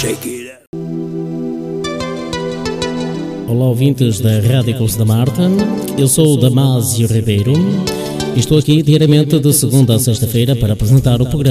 Olá, ouvintes da Rádio Cruz da Marta. Eu sou o Damásio Ribeiro e estou aqui diariamente de segunda a sexta-feira para apresentar o programa